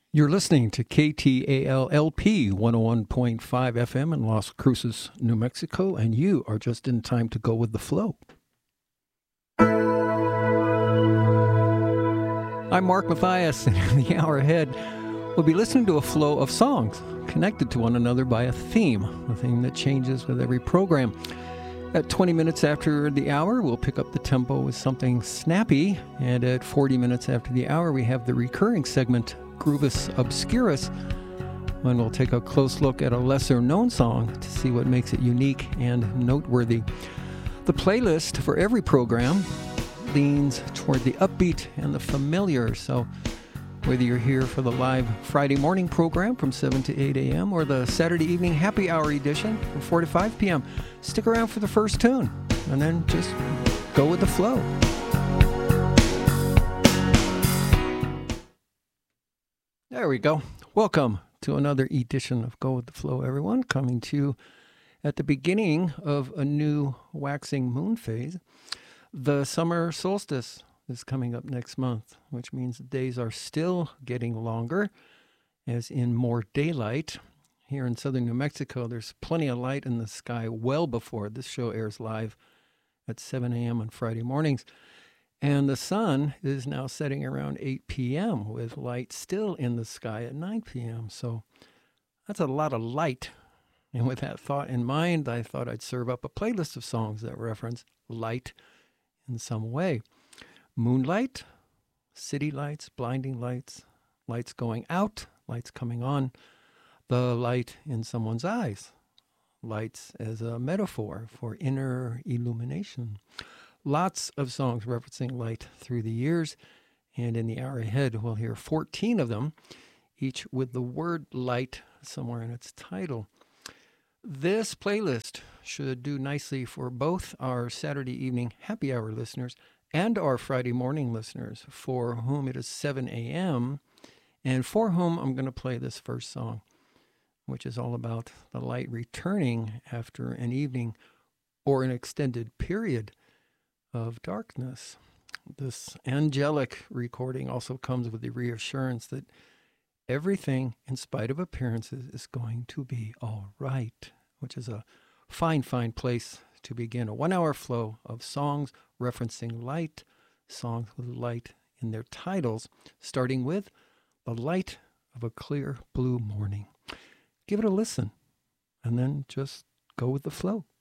You're listening to KTAL-LP 101.5 FM in Las Cruces, New Mexico, and you are just in time to go with the flow. I'm Mark Mathias, and in the hour ahead, we'll be listening to a flow of songs connected to one another by a theme that changes with every program. At 20 minutes after the hour, we'll pick up the tempo with something snappy, and at 40 minutes after the hour, we have the recurring segment, Groovus Obscurus, when we'll take a close look at a lesser-known song to see what makes it unique and noteworthy. The playlist for every program leans toward the upbeat and the familiar, so whether you're here for the live Friday morning program from 7 to 8 a.m. or the Saturday evening happy hour edition from 4 to 5 p.m., stick around for the first tune, and then just go with the flow. There we go. Welcome to another edition of Go With The Flow, everyone, coming to you at the beginning of a new waxing moon phase. The summer solstice is coming up next month, which means the days are still getting longer, as in more daylight. Here in southern New Mexico, there's plenty of light in the sky well before this show airs live at 7 a.m. on Friday mornings. And the sun is now setting around 8 p.m. with light still in the sky at 9 p.m. So that's a lot of light. And with that thought in mind, I thought I'd serve up a playlist of songs that reference light in some way. Moonlight, city lights, blinding lights, lights going out, lights coming on, the light in someone's eyes, lights as a metaphor for inner illumination. Lots of songs referencing light through the years, and in the hour ahead, we'll hear 14 of them, each with the word light somewhere in its title. This playlist should do nicely for both our Saturday evening happy hour listeners and our Friday morning listeners, for whom it is 7 a.m., and for whom I'm going to play this first song, which is all about the light returning after an evening or an extended period of darkness. This angelic recording also comes with the reassurance that everything, in spite of appearances, is going to be all right, which is a fine, fine place to begin a 1-hour flow of songs referencing light, songs with light in their titles, starting with The Light of a Clear Blue Morning. Give it a listen, and then just go with the flow.